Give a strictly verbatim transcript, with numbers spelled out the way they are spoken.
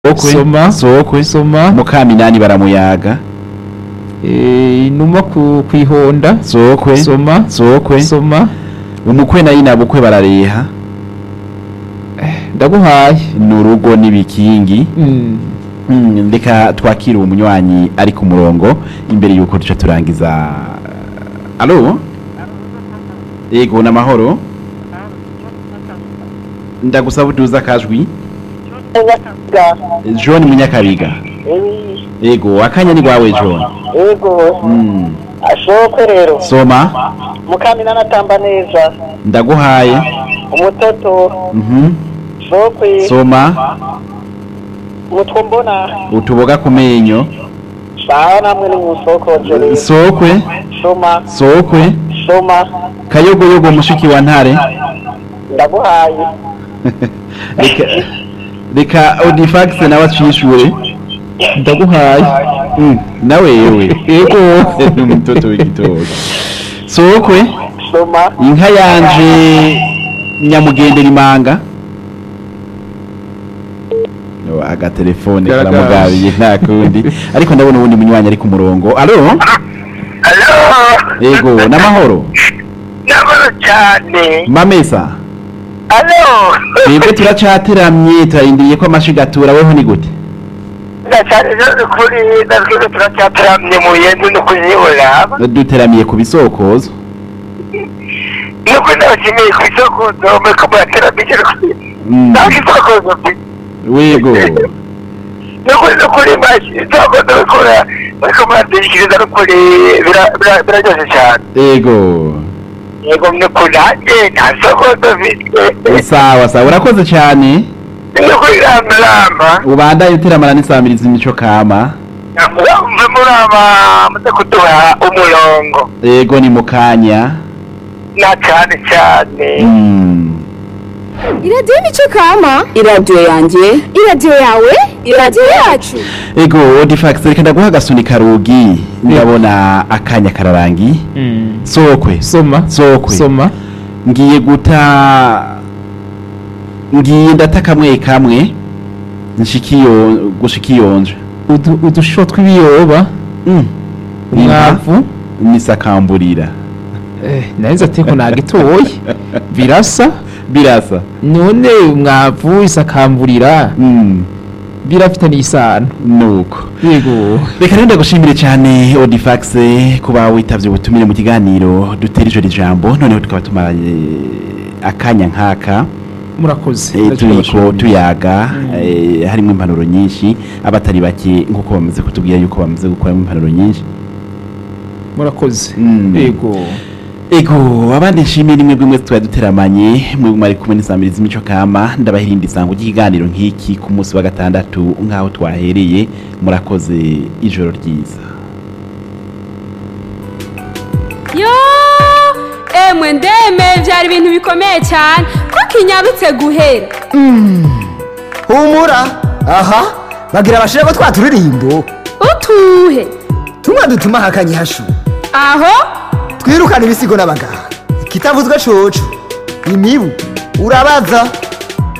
Sokwe Soma. sokwe Soma. Mukaminani baramuyaga Eh, inuma ku kwihonda. sokwe Soma. sokwe Soma. umukwe na nyina bukwe barareha Ndaguhaye. n'urugo n'ibikingi. Mm. Mm, ndeka twakira umunywanyi ari ku murongo imbere yuko duce turangiza. Allo? Yego namahoro. Ndagusaba uduza akajwi. John Munyakabiga. Yego akanya ni gwawe John. Yego. Mm. Ashokwe rero. Soma. Mukamina natamba neza. Ndaguhaye. Umutoto. Mhm. Shokwe. Soma. Mutwo mbona. Utuboga ku menyo. Sawa namwe ni musokoje rero. Sokwe. Soma. Sokwe. Soma. Kayogoyogo mushiki wa Ntare. Ndaguhaye. Reka reka Odifax nawe acishure. Ndaguhaye. Mm, nawe yewe. Yego. Ni mtoto w'igitoki. Sokwe. Soma. Inka yanje nyamugendera imanga. No agatelefone Garagaje. karamugabiye nta kundi. Ariko ndabona ubundi munywanyi ari ku murongo. Allo? Hello. Yego namahoro. Namahoro cyane. Mamesa. Hello. Twebwe turacateramye turarindiriye ko amashigatura weho ni gute? Ndacane zo kuri ndazwe turacyateramye mu yendo no kuzibura. Duteramiye ku bisokozo. Nuko ndashimiye ku isoko ndome ko murateramye. Mm. Ndaki isoko Wego. nuko kuri mashi isoko ndakora ariko muratekereza no kuri biraryoshe cyane. Yego. Yego mne kunanje nta soko dufite. Sawa sawa urakoze cyane. Nuko iramrama. Ubandaye uteramana n'isamiriza imico kama. Mve murama mute kuduha umurongo. Yego ni mukanya. Na cyane cyane. Mm. iradiyo imico kama iradiyo yanjye iradiyo yawe iradiyo yacu. Ego Odifax reka ndaguha agasuni karugi. Ndabona akanya kararangi. Mm. Sokwe. Soma. Sokwe. Soma. Ngiye guta ngiye ndata kamwe kamwe nshikiyo gushikiyonje. Udu udusho tw'ibiyoba. Mm. Umwavu. Nisakamburira. Eh, nahise ateko nagitoye. Birasa. Birasa. None umwavu isakamburira. Mm. Birafitanye isano. Nuko. Yego. Reka rero ndagushimire cyane Odifax kuba witavye ubutumire mu kiganiro dutera ijoro ijambo noneho tukaba tumaranye akanya nkaka. Murakoze. E, turiko tuyaga e, harimo impanuro nyinshi abatari bake nkuko bamaze kutubwira yuko bamaze gukora impanuro nyinshi. Murakoze. Mm. Yego. Ego abandi nshimiye nimwe bwimwe twari duteramanye mwe mwari kumwe n'isamiriza imico kama ndabahirinda isango ry'ikiganiro nk'iki ku munsi wa gatandatu nkaho twahereye. Murakoze ijoro ryiza. Yo emwe ndeme byari ibintu bikomeye cyane ko kinyabutse guhera. Humura aha bagira abashira ko twaturirimbo Utuhe tumwe dutuma hakanye hashu aho twirukana ibisigo n'abaganga kitavuzwe coco imibu urabaza